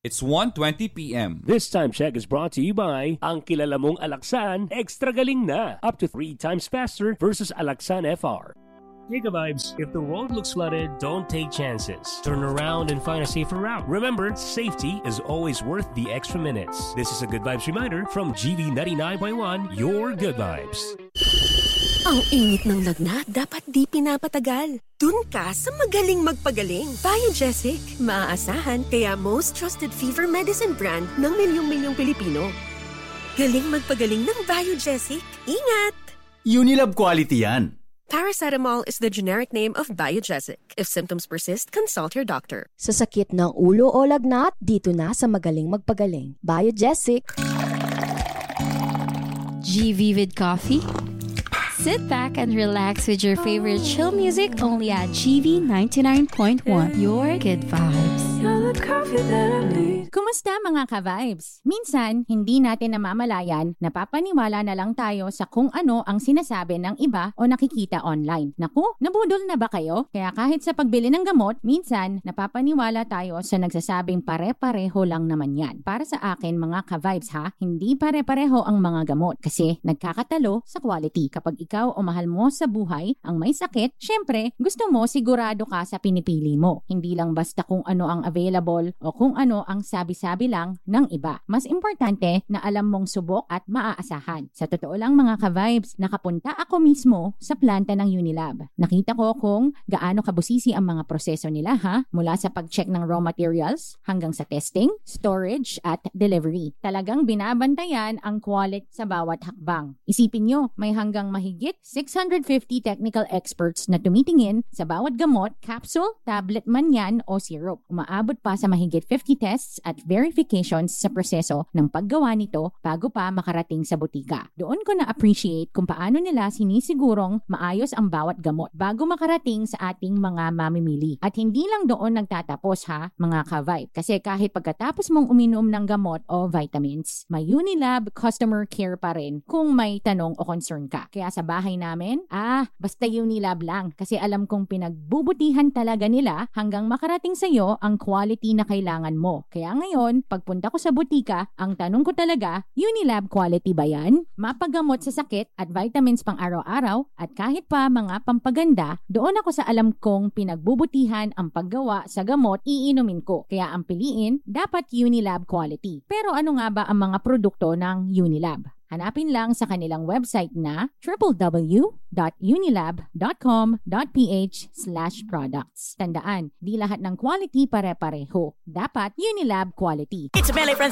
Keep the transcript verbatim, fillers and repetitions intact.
It's one twenty p.m. This time check is brought to you by ang kilala mong Alaxan, extra galing na. Up to three times faster versus Alaxan F R. Giga Vibes, if the road looks flooded, don't take chances. Turn around and find a safer route. Remember, safety is always worth the extra minutes. This is a Good Vibes reminder from G V ninety-nine point one, your Good Vibes. Ang init ng lagnat, dapat di pinapatagal. Dun ka sa magaling magpagaling. Biogesic, maaasahan, kaya most trusted fever medicine brand ng milyong-milyong Pilipino. Galing magpagaling ng Biogesic. Ingat! Unilab quality yan. Paracetamol is the generic name of Biogesic. If symptoms persist, consult your doctor. Sa sakit ng ulo o lagnat, dito na sa magaling magpagaling. Biogesic. G Vivid Coffee. Sit back and relax with your favorite chill music only at G V ninety-nine point one. Your good vibes. Kumusta mga ka-vibes? Minsan, hindi natin namamalayan, napapaniwala na lang tayo sa kung ano ang sinasabi ng iba o nakikita online. Naku, nabudol na ba kayo? Kaya kahit sa pagbili ng gamot, minsan napapaniwala tayo sa nagsasabing pare-pareho lang naman yan. Para sa akin mga ka-vibes ha, hindi pare-pareho ang mga gamot kasi nagkakatalo sa quality. Kapag ikaw o mahal mo sa buhay ang may sakit, syempre gusto mo sigurado ka sa pinipili mo. Hindi lang basta kung ano ang available o kung ano ang sabi-sabi lang ng iba. Mas importante na alam mong subok at maaasahan. Sa totoo lang mga ka-vibes, nakapunta ako mismo sa planta ng Unilab. Nakita ko kung gaano kabusisi ang mga proseso nila ha, mula sa pag-check ng raw materials hanggang sa testing, storage at delivery. Talagang binabantayan ang quality sa bawat hakbang. Isipin nyo, may hanggang mahigit six hundred fifty technical experts na tumitingin sa bawat gamot, capsule, tablet man yan o syrup. Umaabot pa sa mahigit fifty tests at verifications sa proseso ng paggawa nito bago pa makarating sa butika. Doon ko na-appreciate kung paano nila sinisigurong maayos ang bawat gamot bago makarating sa ating mga mamimili. At hindi lang doon nagtatapos ha, mga ka-vibe. Kasi kahit pagkatapos mong uminom ng gamot o vitamins, may Unilab customer care pa rin kung may tanong o concern ka. Kaya sa bahay namin, ah, basta Unilab lang kasi alam kong pinagbubutihan talaga nila hanggang makarating sa iyo ang quality na kailangan mo. Kaya ngayon, pagpunta ko sa butika, ang tanong ko talaga, Unilab quality ba yan? Mapagamot sa sakit at vitamins pang araw-araw at kahit pa mga pampaganda, doon ako sa alam kong pinagbubutihan ang paggawa sa gamot iinumin ko. Kaya ang piliin, dapat Unilab quality. Pero ano nga ba ang mga produkto ng Unilab? Hanapin lang sa kanilang website na w w w dot unilab dot com dot p h slash products. Tandaan, di lahat ng quality pare-pareho. Dapat Unilab quality. It's a Melly Friends